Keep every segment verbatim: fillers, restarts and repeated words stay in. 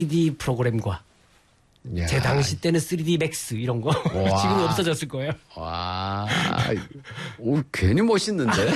쓰리디 프로그램과 야. 제 당시 때는 쓰리디 맥스 이런 거 지금은 없어졌을 거예요. 와, 오, 괜히 멋있는데.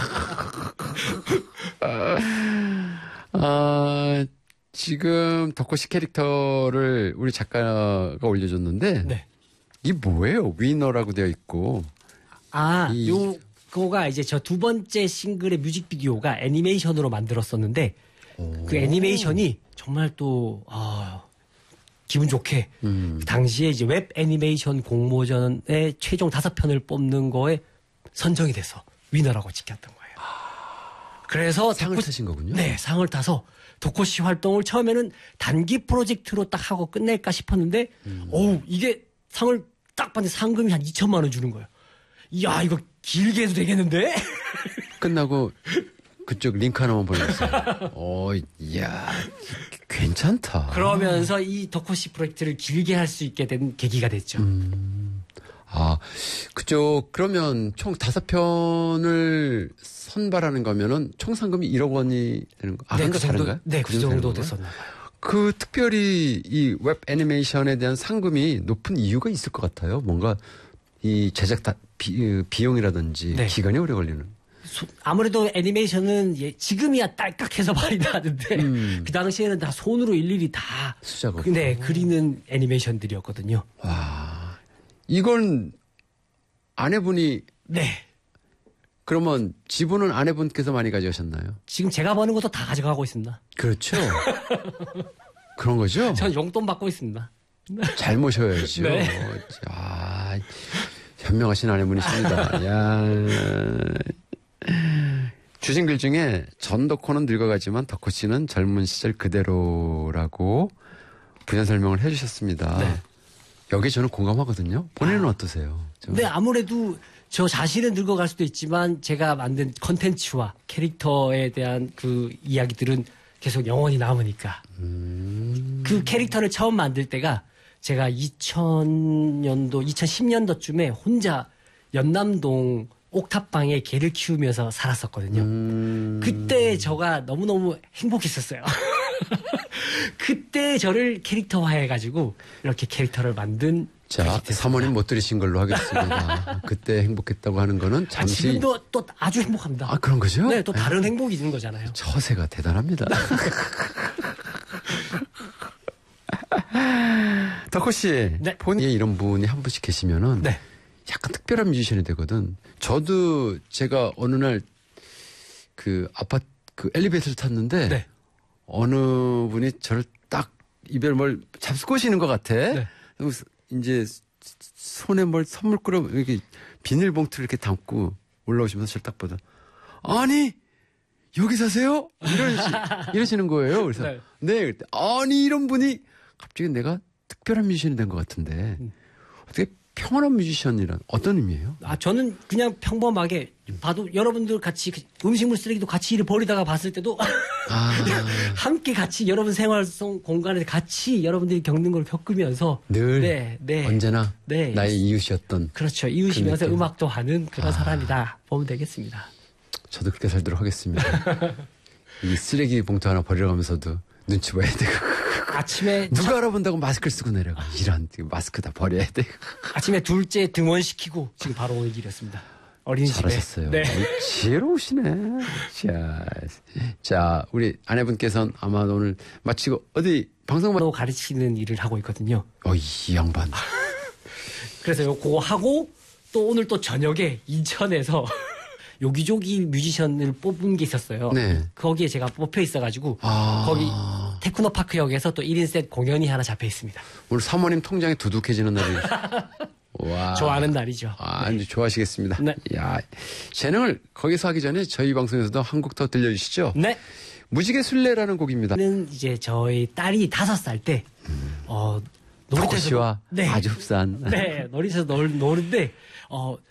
아, 지금 덕호씨 캐릭터를 우리 작가가 올려줬는데 네. 이게 뭐예요? 위너라고 되어 있고. 아, 이... 요거가 이제 저 두 번째 싱글의 뮤직비디오가 애니메이션으로 만들었었는데 오. 그 애니메이션이 정말 또 아, 기분 좋게 음. 그 당시에 이제 웹 애니메이션 공모전에 최종 다섯 편을 뽑는 거에 선정이 돼서 위너라고 찍혔던 거예요. 아. 그래서 상을 덕후, 타신 거군요. 네, 상을 타서 덕호씨 활동을 처음에는 단기 프로젝트로 딱 하고 끝낼까 싶었는데, 음. 어우, 이게 상을 딱 봤는데 상금이 한 이천만 원 주는 거예요. 이야, 이거 길게 해도 되겠는데? 끝나고 그쪽 링크 하나만 보내주세요. 어, 이야, 괜찮다. 그러면서 이 덕호씨 프로젝트를 길게 할 수 있게 된 계기가 됐죠. 음. 아, 그쪽, 그러면 총 다섯 편을 선발하는 거면은 총 상금이 일억 원이 되는 거. 아, 네, 그 정도, 네, 그 정도 됐었나 봐요. 그 특별히 이 웹 애니메이션에 대한 상금이 높은 이유가 있을 것 같아요. 뭔가 이 제작 다, 비, 비용이라든지 네. 기간이 오래 걸리는. 소, 아무래도 애니메이션은 예, 지금이야 딸깍해서 많이 나는데 음. 그 당시에는 다 손으로 일일이 다 수작업. 네, 그리는 애니메이션들이었거든요. 와, 이건 아내분이 네. 그러면 지분은 아내분께서 많이 가져가셨나요? 지금 제가 버는 것도 다 가져가고 있습니다. 그렇죠. 그런 거죠? 전 용돈 받고 있습니다. 잘 모셔야죠. 네. 아, 현명하신 아내분이십니다. 야. 주신 글 중에 전 덕호는 늙어가지만 덕호 씨는 젊은 시절 그대로라고 부연 설명을 해주셨습니다. 네. 여기에 저는 공감하거든요. 본인은 아. 어떠세요? 좀. 네, 아무래도 저 자신은 늙어갈 수도 있지만 제가 만든 컨텐츠와 캐릭터에 대한 그 이야기들은 계속 영원히 남으니까. 음. 그 캐릭터를 처음 만들 때가 제가 이천 년도, 이천십 년도쯤에 혼자 연남동 옥탑방에 개를 키우면서 살았었거든요. 음. 그때 저가 너무너무 행복했었어요. 그때 저를 캐릭터화해가지고 이렇게 캐릭터를 만든. 자, 사모님 못 들으신 걸로 하겠습니다. 그때 행복했다고 하는 거는 잠시. 아, 지금도 또 아주 행복합니다. 아, 그런 거죠? 네, 또 다른 행복이 있는 거잖아요. 처세가 대단합니다. 덕호 씨, 네. 본인이 이런 분이 한 분씩 계시면은 네. 약간 특별한 뮤지션이 되거든. 저도 제가 어느 날 그 아파트 그 엘리베이터를 탔는데 네. 어느 분이 저를 딱 입에 뭘 잡수고시는 것 같아. 네. 이제 손에 뭘 선물 끌어 이렇게 비닐봉투를 이렇게 담고 올라오시면서 저를 딱 보다 아니 여기 사세요? 이러시, 이러시는 거예요. 그래서 네. 네. 그때 아니 이런 분이 갑자기 내가 특별한 뮤지션이 된 것 같은데 음. 어떻게 평안한 뮤지션이란 어떤 의미예요? 아 저는 그냥 평범하게 봐도 여러분들 같이 음식물 쓰레기도 같이 일을 버리다가 봤을 때도 아. 함께 같이 여러분 생활 속 공간에 같이 여러분들이 겪는 걸 겪으면서 늘 네, 네. 언제나 네. 나의 이웃이었던 그렇죠. 이웃이면서 그 음악도 하는 그런 아. 사람이다 보면 되겠습니다. 저도 그렇게 살도록 하겠습니다. 이 쓰레기 봉투 하나 버리러 가면서도 눈치 봐야 되고 아침에 누가 차... 알아본다고 마스크를 쓰고 내려가. 이런 마스크 다 버려야 돼. 아침에 둘째 등원시키고 지금 바로 오는 길이었습니다. 어린이집에. 잘하셨어요. 네. 지혜로우시네. 자, 자, 우리 아내분께서는 아마 오늘 마치고 어디 방송만 가르치는 일을 하고 있거든요. 어, 이 양반. 그래서 그거 하고 또 오늘 또 저녁에 인천에서 요기조기 뮤지션을 뽑은 게 있었어요. 네. 거기에 제가 뽑혀 있어가지고 아... 거기 테크노파크역에서 또 일 인 셋 공연이 하나 잡혀 있습니다. 오늘 사모님 통장이 두둑해지는 날이 와. 좋아하는 날이죠. 아, 아주 네. 좋아하시겠습니다. 네. 야, 재능을 거기서 하기 전에 저희 방송에서도 한 곡 더 들려주시죠. 네. 무지개 술래라는 곡입니다. 는 이제 저희 딸이 다섯 살 때 음. 어, 놀이터에서 네. 아주 흡사한 네, 놀이터에서 놀, 노는데 어,